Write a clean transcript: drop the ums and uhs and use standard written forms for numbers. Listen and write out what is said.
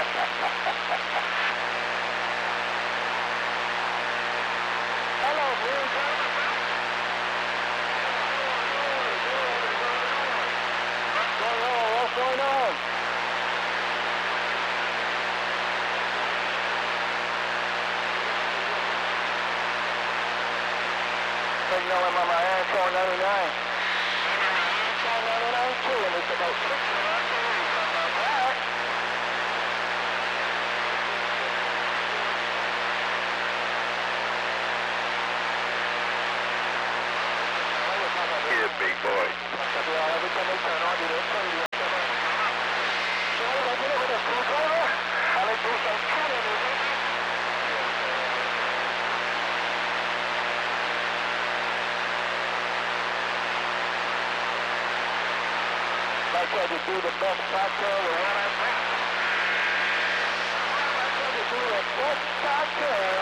Hello, Bruce. What's going on? Signaling on my Aircore 99. Aircore 99 too, and it's about 6 minutes. Back. Yeah, big boy. Every time they turn on, you don't tell you. So I get it with a screwdriver, and I do some cutting. I tried to do the best cocktail with one I tried to do the best cocktail